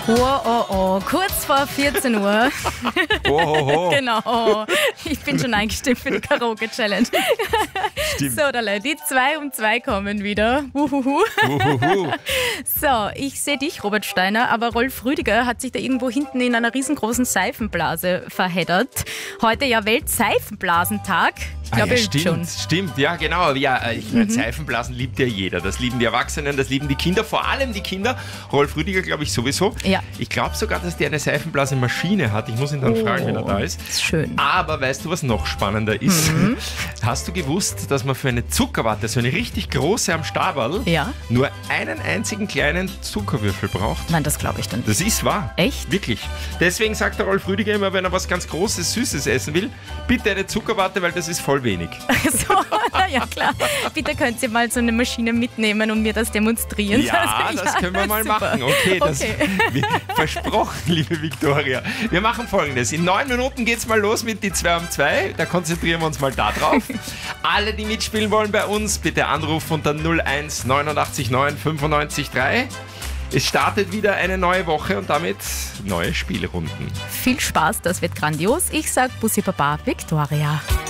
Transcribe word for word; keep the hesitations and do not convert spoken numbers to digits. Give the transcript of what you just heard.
Oh, oh, oh, kurz vor vierzehn Uhr. Oh, oh, oh. Genau. Ich bin schon eingestimmt für die Karaoke-Challenge. Stimmt. So, Dale, die zwei um zwei kommen wieder. Uhuhu. Uhuhu. So, ich sehe dich, Robert Steiner, aber Rolf Rüdiger hat sich da irgendwo hinten in einer riesengroßen Seifenblase verheddert. Heute ja Weltseifenblasentag. Ich glaube, ah, ja, ihr übt stimmt, schon. stimmt, ja genau. Ja, ich meine, Seifenblasen liebt ja jeder. Das lieben die Erwachsenen, das lieben die Kinder, vor allem die Kinder. Rolf Rüdiger, glaube ich, sowieso. Ja. Ich glaube sogar, dass der eine Seifenblasemaschine hat. Ich muss ihn dann Oh, fragen, wenn er da ist. ist schön. Aber weißt du, was noch spannender ist? Mhm. Hast du gewusst, dass man für eine Zuckerwatte, so eine richtig große am Stabal, Ja. nur einen einzigen kleinen Zuckerwürfel braucht? Nein, das glaube ich dann nicht. Das ist wahr. Echt? Wirklich. Deswegen sagt der Rolf Rüdiger immer, wenn er was ganz Großes, Süßes essen will, bitte eine Zuckerwatte, weil das ist voll wenig. So, na ja klar. Bitte könnt ihr mal so eine Maschine mitnehmen und mir das demonstrieren. Ja, Also, das können wir mal super. machen. Okay, das Okay. wie- versprochen, liebe Viktoria. Wir machen Folgendes. In neun Minuten geht's mal los mit die zwei um zwei. Da konzentrieren wir uns mal da drauf. Alle, die mitspielen wollen bei uns, bitte anrufen unter null eins neunundachtzig neun fünfundneunzig drei. Es startet wieder eine neue Woche und damit neue Spielrunden. Viel Spaß, das wird grandios. Ich sag Bussi Baba Victoria.